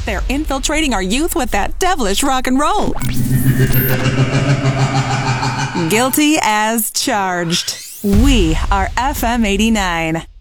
They're infiltrating our youth with that devilish rock and roll. Guilty as charged. We are FM 89.